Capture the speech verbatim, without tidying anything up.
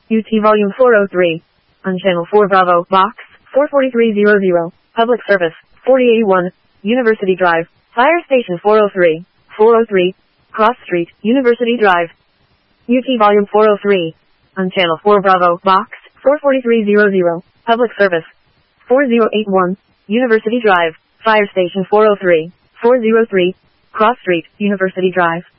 U T Volume four oh three. On Channel four Bravo, Box four forty-three hundred. Public Service, forty eighty-one, University Drive. Fire Station four oh three, four oh three, Cross Street, University Drive. U T Volume four oh three. On Channel four Bravo, Box four forty-three hundred. Public Service, forty eighty-one, University Drive. Fire Station four oh three, four oh three, Cross Street, University Drive.